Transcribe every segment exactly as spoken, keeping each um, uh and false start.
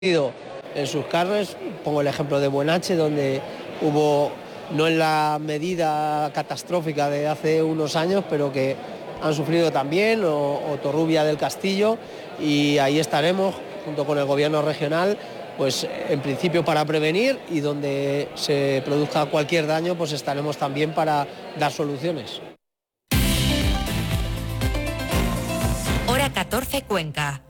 en sus carnes. Pongo el ejemplo de Buenache, donde hubo, no en la medida catastrófica de hace unos años, pero que han sufrido también, o, o Torrubia del Castillo, y ahí estaremos junto con el gobierno regional, pues en principio para prevenir, y donde se produzca cualquier daño, pues estaremos también para dar soluciones. Hora catorce, Cuenca.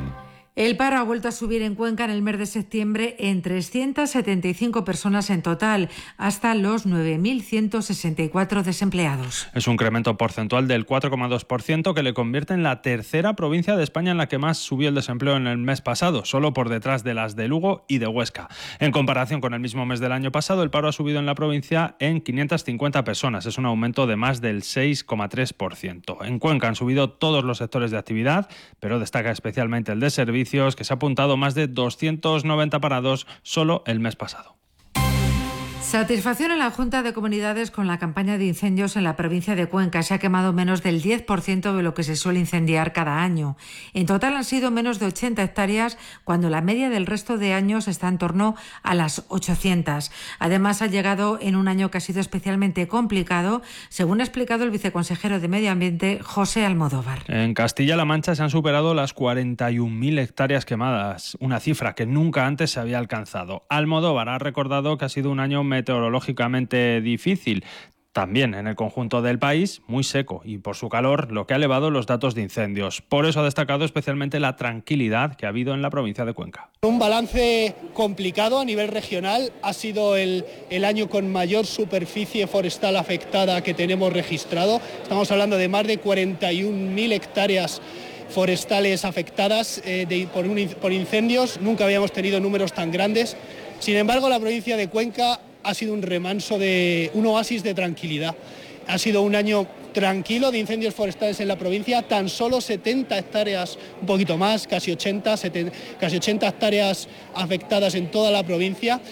El paro ha vuelto a subir en Cuenca en el mes de septiembre en trescientas setenta y cinco personas en total, hasta los nueve mil ciento sesenta y cuatro desempleados. Es un incremento porcentual del cuatro coma dos por ciento que le convierte en la tercera provincia de España en la que más subió el desempleo en el mes pasado, solo por detrás de las de Lugo y de Huesca. En comparación con el mismo mes del año pasado, el paro ha subido en la provincia en quinientas cincuenta personas. Es un aumento de más del seis coma tres por ciento. En Cuenca han subido todos los sectores de actividad, pero destaca especialmente el de servicios, que se ha apuntado más de doscientos noventa parados solo el mes pasado. Satisfacción en la Junta de Comunidades con la campaña de incendios en la provincia de Cuenca. Se ha quemado menos del diez por ciento de lo que se suele incendiar cada año. En total han sido menos de ochenta hectáreas, cuando la media del resto de años está en torno a las ochocientas. Además, ha llegado en un año que ha sido especialmente complicado, según ha explicado el viceconsejero de Medio Ambiente, José Almodóvar. En Castilla-La Mancha se han superado las cuarenta y un mil hectáreas quemadas, una cifra que nunca antes se había alcanzado. Almodóvar ha recordado que ha sido un año meteorológicamente difícil, también en el conjunto del país muy seco, y por su calor, lo que ha elevado los datos de incendios. Por eso ha destacado especialmente la tranquilidad que ha habido en la provincia de Cuenca. Un balance complicado a nivel regional. Ha sido el, el año con mayor superficie forestal afectada que tenemos registrado. Estamos hablando de más de cuarenta y un mil hectáreas forestales afectadas eh, de, por, un, por incendios. Nunca habíamos tenido números tan grandes. Sin embargo, la provincia de Cuenca ha sido un remanso, de un oasis de tranquilidad. Ha sido un año tranquilo de incendios forestales en la provincia. Tan solo setenta hectáreas, un poquito más, casi ochenta, setenta, casi ochenta hectáreas afectadas en toda la provincia.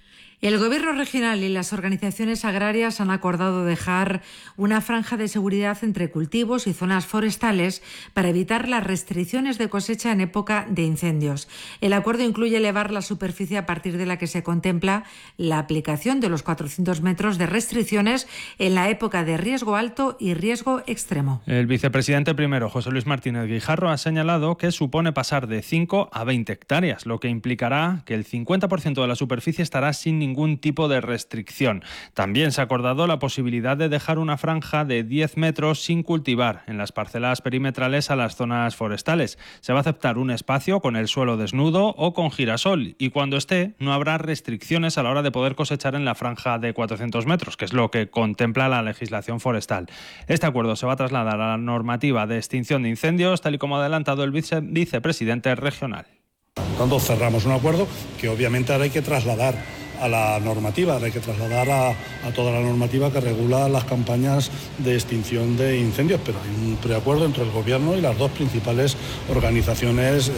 El Gobierno regional y las organizaciones agrarias han acordado dejar una franja de seguridad entre cultivos y zonas forestales para evitar las restricciones de cosecha en época de incendios. El acuerdo incluye elevar la superficie a partir de la que se contempla la aplicación de los cuatrocientos metros de restricciones en la época de riesgo alto y riesgo extremo. El vicepresidente primero, José Luis Martínez Guijarro, ha señalado que supone pasar de cinco a veinte hectáreas, lo que implicará que el cincuenta por ciento de la superficie estará sin ningún ningún tipo de restricción. También se ha acordado la posibilidad de dejar una franja de diez metros sin cultivar en las parcelas perimetrales a las zonas forestales. Se va a aceptar un espacio con el suelo desnudo o con girasol, y cuando esté no habrá restricciones a la hora de poder cosechar en la franja de cuatrocientos metros, que es lo que contempla la legislación forestal. Este acuerdo se va a trasladar a la normativa de extinción de incendios, tal y como ha adelantado el vice- vicepresidente regional. Cuando cerramos un acuerdo que obviamente ahora hay que trasladar a la normativa, hay que trasladar a, a toda la normativa que regula las campañas de extinción de incendios, pero hay un preacuerdo entre el Gobierno y las dos principales organizaciones eh,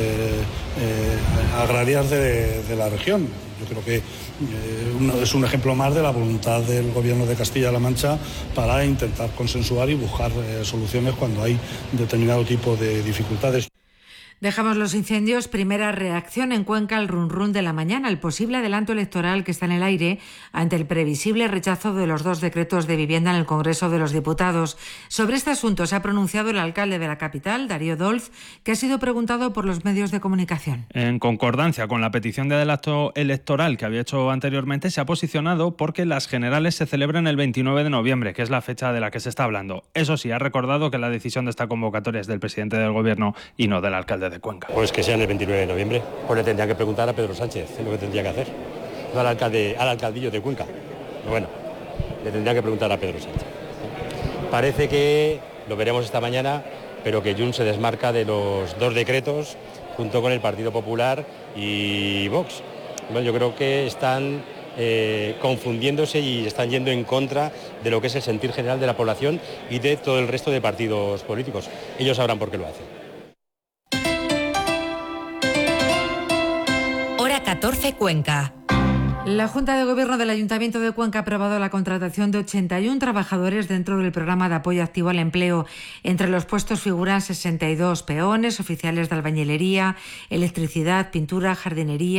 eh, agrarias de, de la región. Yo creo que eh, uno, es un ejemplo más de la voluntad del Gobierno de Castilla-La Mancha para intentar consensuar y buscar eh, soluciones cuando hay determinado tipo de dificultades. Dejamos los incendios. Primera reacción en Cuenca al run run de la mañana, el posible adelanto electoral que está en el aire ante el previsible rechazo de los dos decretos de vivienda en el Congreso de los Diputados. Sobre este asunto se ha pronunciado el alcalde de la capital, Darío Dolz, que ha sido preguntado por los medios de comunicación. En concordancia con la petición de adelanto electoral que había hecho anteriormente, se ha posicionado porque las generales se celebran el veintinueve de noviembre, que es la fecha de la que se está hablando. Eso sí, ha recordado que la decisión de esta convocatoria es del presidente del Gobierno y no del alcalde de Cuenca. Pues que sean el veintinueve de noviembre. Pues le tendría que preguntar a Pedro Sánchez, es lo que tendría que hacer. No al alcalde, al alcaldillo de Cuenca. Pero bueno, le tendría que preguntar a Pedro Sánchez. Parece que, lo veremos esta mañana, pero que Junts se desmarca de los dos decretos junto con el Partido Popular y Vox. Bueno, yo creo que están eh, confundiéndose y están yendo en contra de lo que es el sentir general de la población y de todo el resto de partidos políticos. Ellos sabrán por qué lo hacen. Hora catorce, Cuenca. La Junta de Gobierno del Ayuntamiento de Cuenca ha aprobado la contratación de ochenta y uno trabajadores dentro del programa de apoyo activo al empleo. Entre los puestos figuran sesenta y dos peones, oficiales de albañilería, electricidad, pintura, jardinería,